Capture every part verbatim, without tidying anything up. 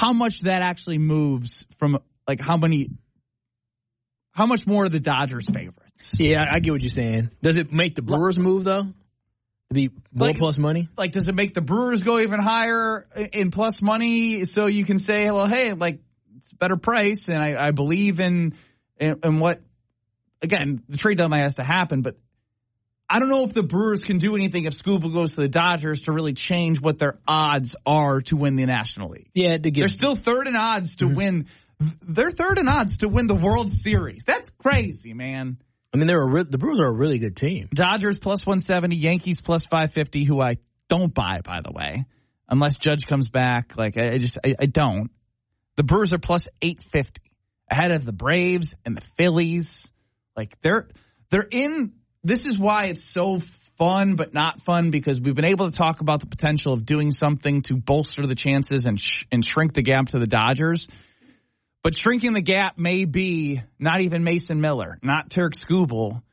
how much that actually moves from, like, how many, how much more are the Dodgers favorites? Yeah, I get what you're saying. Does it make the Brewers move, though? To be more like, plus money? Like, does it make the Brewers go even higher in plus money so you can say, well, hey, like, it's a better price, and I, I believe in, in, in what, again, the trade deadline has to happen, but I don't know if the Brewers can do anything if Skubal goes to the Dodgers to really change what their odds are to win the National League. Yeah, to get, they're still third in odds to mm-hmm. win. They're third in odds to win the World Series. That's crazy, man. I mean, they're a re- the Brewers are a really good team. Dodgers plus one seventy, Yankees plus five fifty, who I don't buy, by the way, unless Judge comes back. Like, I just, I, I don't. The Brewers are plus eight fifty, ahead of the Braves and the Phillies. Like, they're they're in. This is why it's so fun, but not fun, because we've been able to talk about the potential of doing something to bolster the chances and sh- and shrink the gap to the Dodgers. But shrinking the gap may be not even Mason Miller, not Tarik Skubal.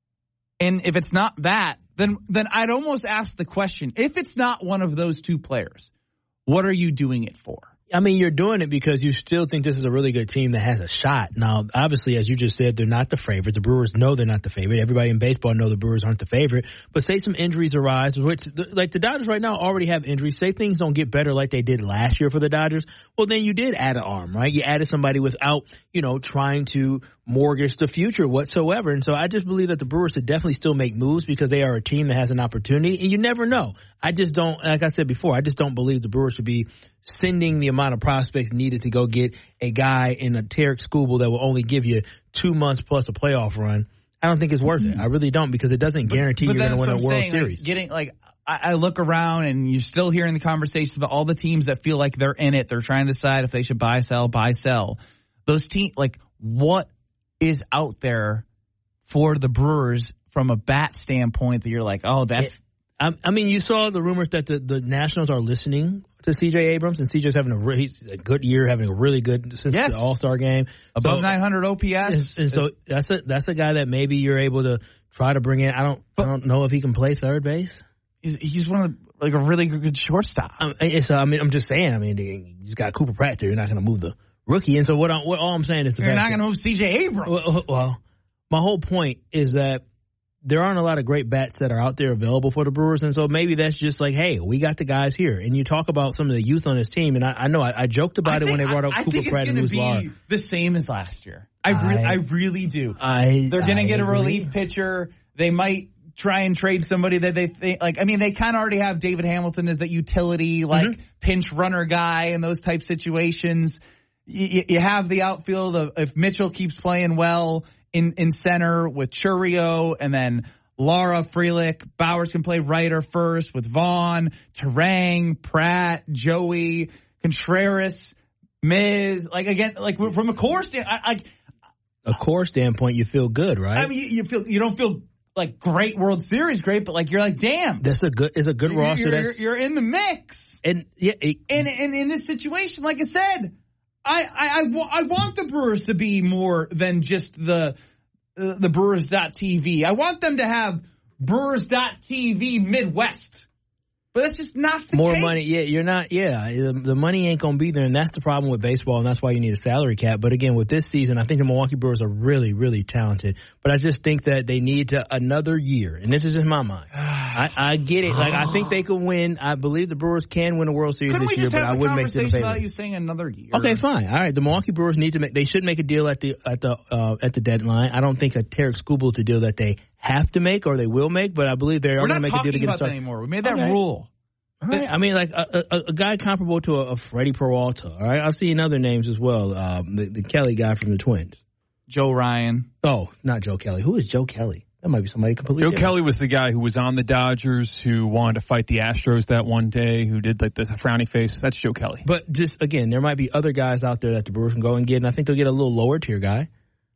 And if it's not that, then then I'd almost ask the question, if it's not one of those two players, what are you doing it for? I mean, you're doing it because you still think this is a really good team that has a shot. Now, obviously, as you just said, they're not the favorite. The Brewers know they're not the favorite. Everybody in baseball know the Brewers aren't the favorite. But say some injuries arise, which, like the Dodgers right now already have injuries. Say things don't get better like they did last year for the Dodgers. Well, then you did add an arm, right? You added somebody without, you know, trying to mortgage the future whatsoever. And so I just believe that the Brewers should definitely still make moves because they are a team that has an opportunity. And you never know. I just don't, like I said before, I just don't believe the Brewers should be sending the amount of prospects needed to go get a guy in a Tarik Skubal that will only give you two months plus a playoff run. I don't think it's worth it. I really don't, because it doesn't guarantee but, but you're going to win a World saying, Series. Like, getting like I, I look around and you're still hearing the conversations about all the teams that feel like they're in it. They're trying to decide if they should buy, sell, buy, sell. Those teams, like, what is out there for the Brewers from a bat standpoint that you're like, oh, that's. It, I, I mean, you saw the rumors that the, the Nationals are listening to C J Abrams, and C J's having a really a good year, having a really good since yes. the All-Star game. Above so, nine hundred O P S. And, and so that's a that's a guy that maybe you're able to try to bring in. I don't but, I don't know if he can play third base. He's, he's one of the, like a really good shortstop. Um, it's, uh, I mean, I'm just saying. I mean, you got Cooper Pratt there. You're not going to move the rookie. And so what? I'm, what all I'm saying is the you're not going to move C J Abrams. Well, well, my whole point is that there aren't a lot of great bats that are out there available for the Brewers, and so maybe that's just like, hey, we got the guys here. And you talk about some of the youth on this team, and I, I know I, I joked about I it think, when they brought up I, Cooper I Pratt and Luz Lar. Be the same as last year. I, re- I, I really do. I, They're going to get a agree. relief pitcher. They might try and trade somebody that they think, like, I mean, they kind of already have David Hamilton as that utility, like, mm-hmm. pinch runner guy in those type situations. You, you have the outfield of if Mitchell keeps playing well in, in center with Churio, and then Lara, Frelick, Bowers can play right or first with Vaughn, Terang, Pratt, Joey, Contreras, Miz. Like, again, like from a core standpoint, I, I, a core standpoint, you feel good, right? I mean, you, you feel you don't feel like great World Series great, but like you're like, damn, that's a good is a good you're, roster. You're, that's, you're in the mix, and yeah, it, and and in this situation, like I said, I I, I, I want the Brewers to be more than just the. Uh, the Brewers dot T V. I want them to have Brewers dot T V Midwest. But that's just not the More case. money. Yeah, you're not. Yeah, the, the money ain't going to be there, and that's the problem with baseball, and that's why you need a salary cap. But again, with this season, I think the Milwaukee Brewers are really, really talented. But I just think that they need to, another year, and this is in my mind. I, I get it. Like, I think they could win. I believe the Brewers can win a World Series Couldn't this year, but I wouldn't make them a favorite. Without you saying another year. Okay, fine. All right, the Milwaukee Brewers need to make. They should make a deal at the at the uh, at the deadline. I don't think a Tarik Skubal is a deal that they have to make or they will make, but I believe they are going to make a deal to get a start. Anymore. We made that okay. rule. All right. I mean, like a, a, a guy comparable to a, a Freddie Peralta. All right, I've seen other names as well. Um, the, the Kelly guy from the Twins, Joe Ryan. Oh, not Joe Kelly. Who is Joe Kelly? That might be somebody completely Joe different. Kelly was the guy who was on the Dodgers, who wanted to fight the Astros that one day, who did like the frowny face. That's Joe Kelly. But just again, there might be other guys out there that the Brewers can go and get, and I think they'll get a little lower tier guy.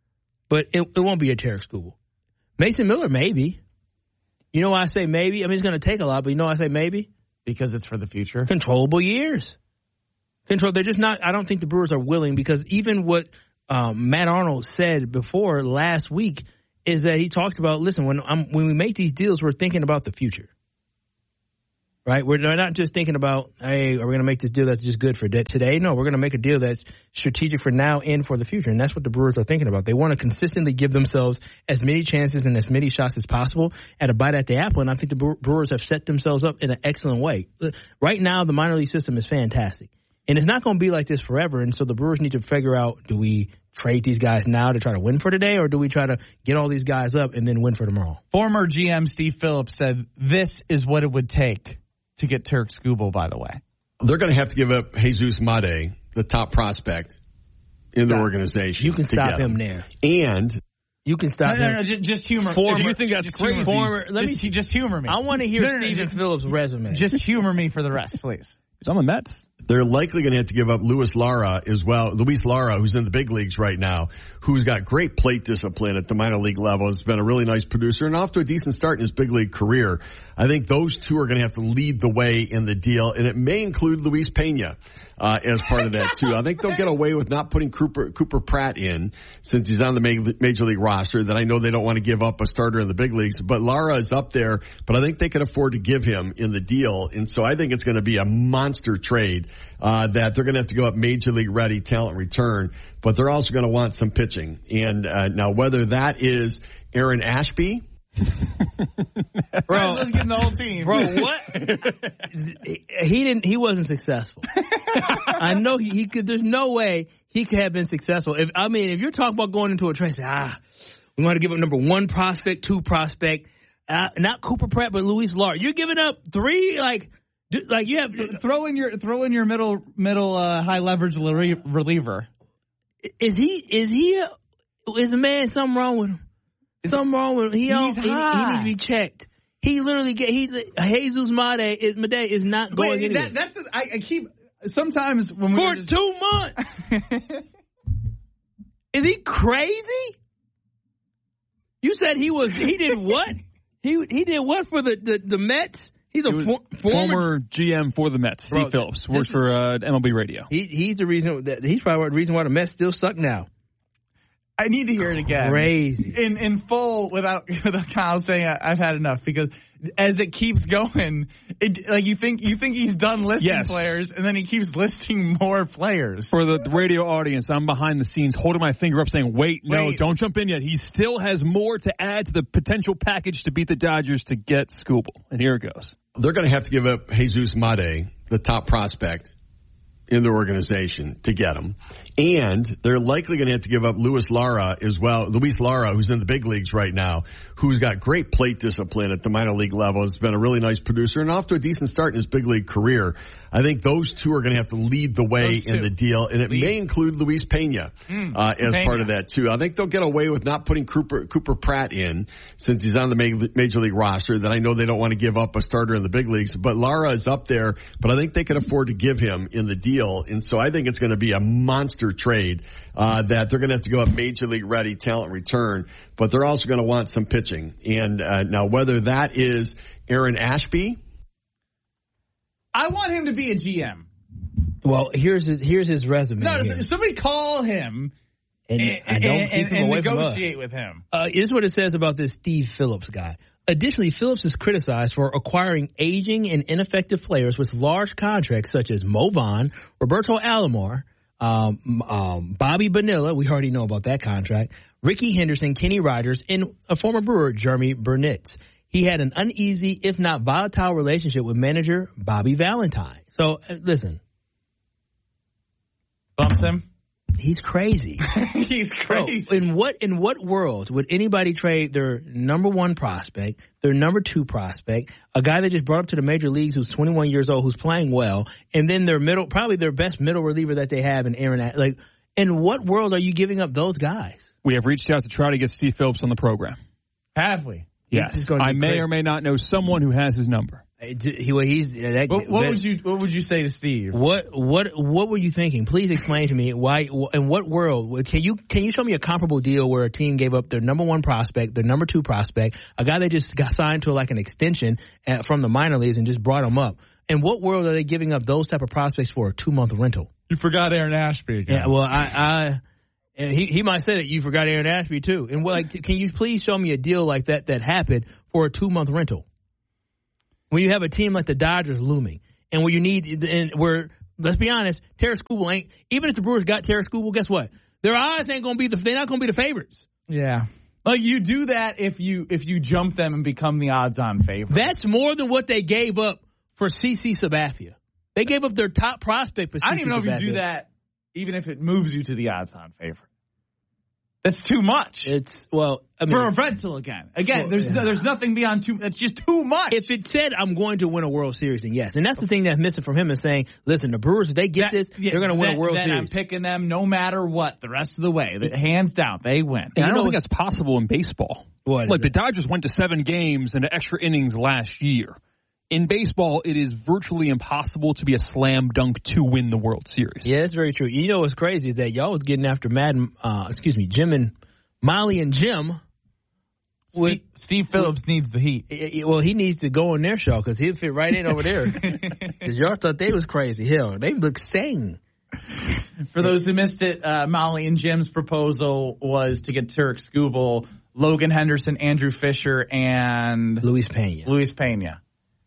But it, it won't be a Tarik Skubal. Mason Miller, maybe. You know why I say maybe? I mean, it's going to take a lot, but you know why I say maybe? Because it's for the future. Controllable years. Control. They're just not. I don't think the Brewers are willing, because even what um, Matt Arnold said before last week is that he talked about, listen, when I'm, when we make these deals, we're thinking about the future. right? We're not just thinking about, hey, are we going to make this deal that's just good for today? No, we're going to make a deal that's strategic for now and for the future, and that's what the Brewers are thinking about. They want to consistently give themselves as many chances and as many shots as possible at a bite at the apple, and I think the Brewers have set themselves up in an excellent way. Right now, the minor league system is fantastic, and it's not going to be like this forever, and so the Brewers need to figure out, do we trade these guys now to try to win for today, or do we try to get all these guys up and then win for tomorrow? Former G M Steve Phillips said this is what it would take to get Turk Skubal, by the way. They're going to have to give up Jesus Mate, the top prospect in the organization. You can stop him, him there. And you can stop no, him. No, no, just, just humor. Former, you think that's crazy? Former, let just, me just humor me. I want to hear no, no, Stephen no, Phillips' resume. Just humor me for the rest, please. He's on the Mets. They're likely going to have to give up Luis Lara as well. Luis Lara, who's in the big leagues right now, who's got great plate discipline at the minor league level, has been a really nice producer and off to a decent start in his big league career. I think those two are going to have to lead the way in the deal, and it may include Luis Pena uh, as part of that too. I think they'll get away with not putting Cooper, Cooper Pratt in since he's on the major league roster. That I know they don't want to give up a starter in the big leagues, but Lara is up there. But I think they can afford to give him in the deal, and so I think it's going to be a monster trade uh, that they're going to have to go up major league ready talent return, but they're also going to want some pitching. And uh, now whether that is Aaron Ashby. Bro, let's get the whole team. Bro, what? he didn't. He wasn't successful. I know he, he could. There's no way he could have been successful. If I mean, if you're talking about going into a trade, say, ah, we want to give up number one prospect, two prospect, uh, not Cooper Pratt, but Luis Lara. You're giving up three, like, do, like you have throw in your throw in your middle middle uh, high leverage reliever. Is he? Is he? A, is a man? Something wrong with him? Something wrong with him. He, he, he needs to be checked. He literally get he Jesus Mate is Made is not going Wait, anywhere. That, that's the, I, I keep sometimes when we for just, two months. Is he crazy? You said he was. He did what? he he did what for the the, the Mets? He's a he for, former, former G M for the Mets. Bro, Steve Phillips works for uh, M L B Radio. He he's the reason that he's probably the reason why the Mets still suck now. I need to hear it again. Crazy. In in full without without Kyle saying I, I've had enough, because as it keeps going, it like you think you think he's done listing yes. players, and then he keeps listing more players. For the radio audience, I'm behind the scenes holding my finger up saying, wait, no, Wait. don't jump in yet. He still has more to add to the potential package to beat the Dodgers to get Skubal. And here it goes. They're going to have to give up Jesus Mate, the top prospect in the organization, to get him. And they're likely going to have to give up Luis Lara as well. Luis Lara, who's in the big leagues right now, who's got great plate discipline at the minor league level, has been a really nice producer and off to a decent start in his big league career. I think those two are going to have to lead the way in the deal, and it lead. may include Luis Pena mm, uh, as Pena. part of that too. I think they'll get away with not putting Cooper, Cooper Pratt in since he's on the major league roster. That I know they don't want to give up a starter in the big leagues, but Lara is up there, but I think they can afford to give him in the deal, and so I think it's going to be a monster trade uh, that they're going to have to go up major league ready talent return, but they're also going to want some pitching. And uh, now whether that is Aaron Ashby. I want him to be a G M. Well, here's his, here's his resume. No, here. somebody call him and, and, I don't and, keep him and away negotiate from us. with him. Uh, here's what it says about this Steve Phillips guy. Additionally, Phillips is criticized for acquiring aging and ineffective players with large contracts such as Mo Vaughn, Roberto Alomar, um, um, Bobby Bonilla, we already know about that contract, Ricky Henderson, Kenny Rogers, and a former Brewer, Jeremy Burnitz. He had an uneasy, if not volatile, relationship with manager Bobby Valentine. So, uh, listen. Bumps him? He's crazy. He's crazy. Bro, in what in what world would anybody trade their number one prospect, their number two prospect, a guy that just brought up to the major leagues who's twenty-one years old, who's playing well, and then their middle, probably their best middle reliever that they have in Aaron? Like, in what world are you giving up those guys? We have reached out to try to get Steve Phillips on the program. Have we? Yes. I may crazy. or may not know someone who has his number. He, well, he's that, what, what that, would you What would you say to Steve? What what what were you thinking? Please explain to me why. In what world can you can you show me a comparable deal where a team gave up their number one prospect, their number two prospect, a guy that just got signed to like an extension at, from the minor leagues and just brought him up? In what world are they giving up those type of prospects for a two month rental? You forgot Aaron Ashby again. Yeah, well, I. I And he he might say that you forgot Aaron Ashby too. And like, can you please show me a deal like that that happened for a two month rental? when you have a team like the Dodgers looming, and where you need, and where, let's be honest, Terry Skubal ain't, even if the Brewers got Terry Skubal, guess what? Their odds ain't going to be the, they're not going to be the favorites. Yeah. Like, you do that if you if you jump them and become the odds-on favorite. That's more than what they gave up for CeCe Sabathia. They gave up their top prospect for CeCe Sabathia. I don't even know if you do that, even if it moves you to the odds-on favorite. That's too much. It's, well, I mean, for a rental again. Again, well, there's yeah. no, there's nothing beyond two. It's just too much. If it said I'm going to win a World Series, then yes. And that's the thing that's missing from him is saying, listen, the Brewers, if they get that, this, yeah, they're going to win that, a World that Series. I'm picking them no matter what the rest of the way. Hands down, they win. And I don't think that's possible in baseball. What Like the Dodgers went to seven games and extra innings last year. In baseball, it is virtually impossible to be a slam dunk to win the World Series. Yeah, that's very true. You know what's crazy is that y'all was getting after Madden, uh, excuse me, Jim and Molly and Jim. Steve, Steve Phillips with, needs the heat. It, it, well, he needs to go in their show because he'll fit right in over there. Because y'all thought they was crazy. Hell, they look sane. For those who missed it, uh, Molly and Jim's proposal was to get Turk Skubal, Logan Henderson, Andrew Fisher, and Luis Pena. Luis Pena.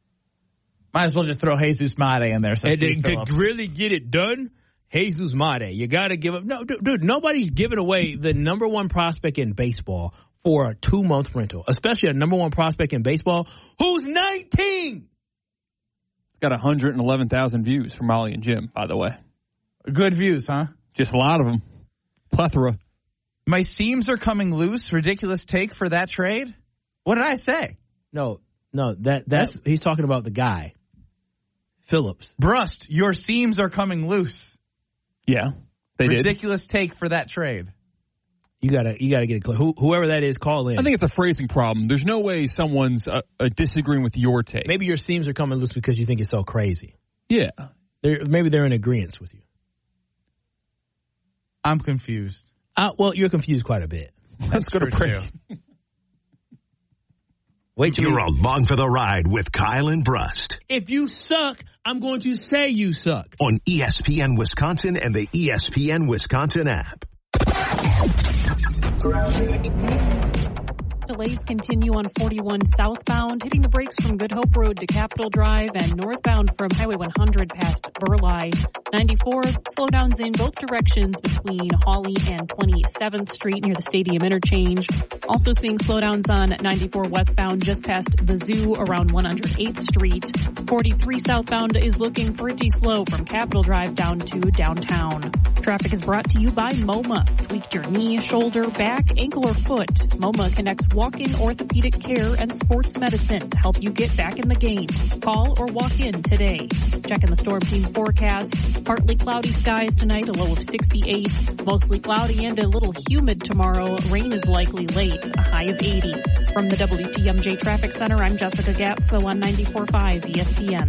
Might as well just throw Jesus Mate in there. And to, to really get it done, Jesus Mate. You got to give up. No, dude, dude, nobody's giving away the number one prospect in baseball for a two-month rental, especially a number one prospect in baseball who's nineteen. It's got one hundred eleven thousand views from Molly and Jim, by the way. Good views, huh? Just a lot of them. Plethora. My seams are coming loose. Ridiculous take for that trade? What did I say? No, no, that that's he's talking about the guy. Phillips. Brust, your seams are coming loose. Yeah, they did. Ridiculous take for that trade. You gotta, you gotta get it clear. Who, whoever that is, call in. I think it's a phrasing problem. There's no way someone's uh, uh, disagreeing with your take. Maybe your seams are coming loose because you think it's so crazy. Yeah, they're, maybe they're in agreement with you. I'm confused. Uh, well, you're confused quite a bit. Let's go to break. Wait till you're along for the ride with Kyle and Brust. If you suck, I'm going to say you suck. On E S P N Wisconsin and the E S P N Wisconsin app. Delays continue on forty-one southbound, hitting the brakes from Good Hope Road to Capitol Drive and northbound from Highway one hundred past Burleigh. ninety-four, slowdowns in both directions between Hawley and twenty-seventh Street near the Stadium Interchange. Also seeing slowdowns on ninety-four westbound just past the Zoo around one hundred eighth Street. forty-three southbound is looking pretty slow from Capitol Drive down to downtown. Traffic is brought to you by MoMA. Tweaked your knee, shoulder, back, ankle, or foot. MoMA connects walk-in orthopedic care and sports medicine to help you get back in the game. Call or walk in today. Checking the Storm Team forecast. Partly cloudy skies tonight, a low of sixty-eight. Mostly cloudy and a little humid tomorrow. Rain is likely late, a high of eighty. From the W T M J Traffic Center, I'm Jessica Gapso on ninety-four point five E S P N.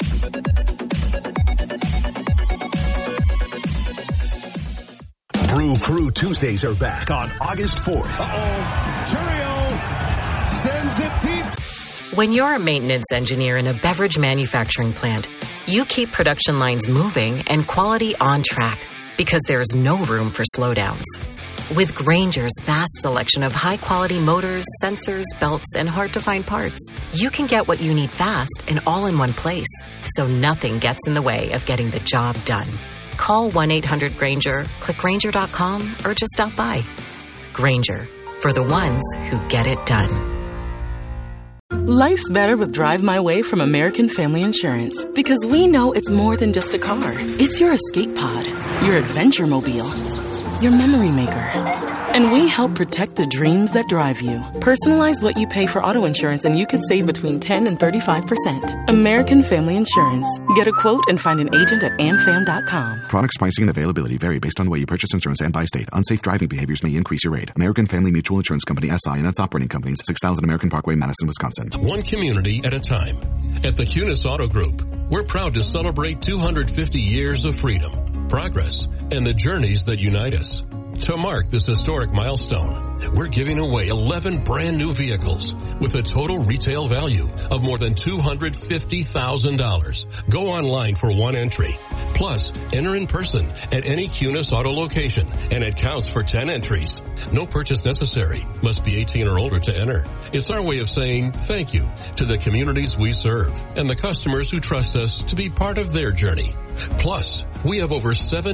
Brew Crew Tuesdays are back on August fourth. Uh-oh. Churio sends it deep. When you're a maintenance engineer in a beverage manufacturing plant, you keep production lines moving and quality on track because there's no room for slowdowns. With Grainger's vast selection of high-quality motors, sensors, belts, and hard-to-find parts, you can get what you need fast and all in one place, so nothing gets in the way of getting the job done. Call one eight hundred Grainger, click Grainger dot com, or just stop by. Grainger, for the ones who get it done. Life's better with Drive My Way from American Family Insurance, because we know it's more than just a car. It's your escape pod, your adventure mobile, your memory maker. And we help protect the dreams that drive you. Personalize what you pay for auto insurance and you could save between ten and thirty-five percent. American Family Insurance. Get a quote and find an agent at am fam dot com. Products, pricing, and availability vary based on the way you purchase insurance and by state. Unsafe driving behaviors may increase your rate. American Family Mutual Insurance Company, S I and its operating companies, six thousand American Parkway, Madison, Wisconsin. One community at a time. At the Kunis Auto Group, we're proud to celebrate two hundred fifty years of freedom, progress, and the journeys that unite us. To mark this historic milestone, we're giving away eleven brand new vehicles with a total retail value of more than two hundred fifty thousand dollars. Go online for one entry. Plus, enter in person at any Kunis Auto location, and it counts for ten entries. No purchase necessary. Must be eighteen or older to enter. It's our way of saying thank you to the communities we serve and the customers who trust us to be part of their journey. Plus, we have over seven